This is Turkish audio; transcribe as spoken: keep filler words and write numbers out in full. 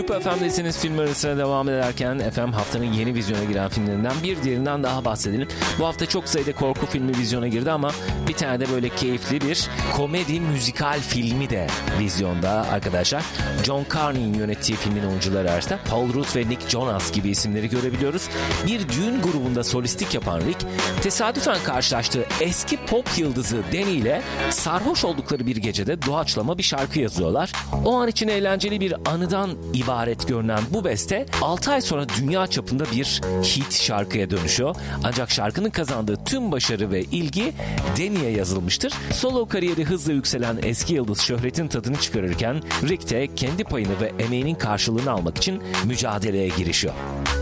Super F M'desiniz. Film arasına devam ederken F M haftanın yeni vizyona giren filmlerinden bir diğerinden daha bahsedelim. Bu hafta çok sayıda korku filmi vizyona girdi ama bir tane de böyle keyifli bir komedi müzikal filmi de vizyonda arkadaşlar. John Carney'in yönettiği filmin oyuncuları arasında Paul Rudd ve Nick Jonas gibi isimleri görebiliyoruz. Bir düğün grubunda solistlik yapan Rick, tesadüfen karşılaştığı eski pop yıldızı Danny ile sarhoş oldukları bir gecede doğaçlama bir şarkı yazıyorlar. O an için eğlenceli bir anıdan ibaret görünen bu beste altı ay sonra dünya çapında bir hit şarkıya dönüşüyor. Ancak şarkının kazandığı tüm başarı ve ilgi Danny'ye yazılmıştır. Solo kariyeri hızla yükselen eski yıldız şöhretin tadını çıkarırken Rick de kendi payını ve emeğinin karşılığını almak için mücadeleye girişiyor.